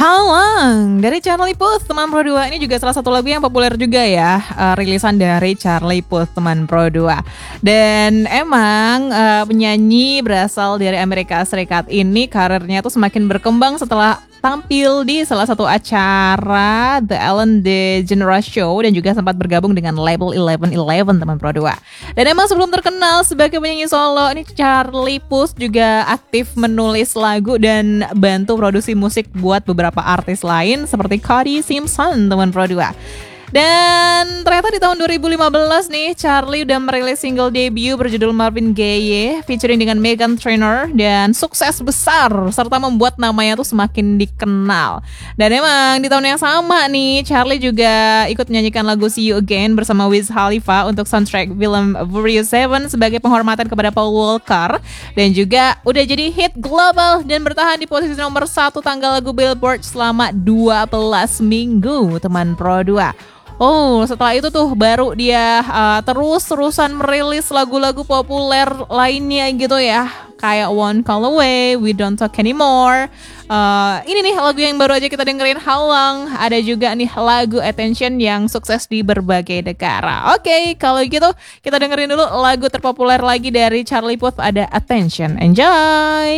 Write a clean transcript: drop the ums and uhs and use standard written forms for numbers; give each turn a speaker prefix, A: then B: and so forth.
A: Halang dari Charlie Puth teman Pro 2 ini juga salah satu lagu yang populer juga ya, rilisan dari Charlie Puth teman Pro 2. Dan emang penyanyi berasal dari Amerika Serikat ini karirnya tuh semakin berkembang setelah tampil di salah satu acara The Ellen DeGeneres Show dan juga sempat bergabung dengan label 1111 teman Pro 2. Dan emang sebelum terkenal sebagai penyanyi solo, ini Charlie Puth juga aktif menulis lagu dan bantu produksi musik buat beberapa artis lain seperti Cody Simpson teman Pro 2. Dan ternyata di tahun 2015 nih Charlie udah merilis single debut berjudul Marvin Gaye featuring dengan Meghan Trainor dan sukses besar serta membuat namanya tuh semakin dikenal. Dan emang di tahun yang sama nih Charlie juga ikut menyanyikan lagu See You Again bersama Wiz Khalifa untuk soundtrack film Furious 7 sebagai penghormatan kepada Paul Walker, dan juga udah jadi hit global dan bertahan di posisi nomor 1 tanggal lagu Billboard selama 12 minggu teman Pro 2. Oh, setelah itu tuh baru dia terus-terusan merilis lagu-lagu populer lainnya gitu ya. Kayak One Call Away, We Don't Talk Anymore. Ini nih lagu yang baru aja kita dengerin, Halang. Ada juga nih lagu Attention yang sukses di berbagai negara. Oke, kalau gitu kita dengerin dulu lagu terpopuler lagi dari Charlie Puth, ada Attention. Enjoy!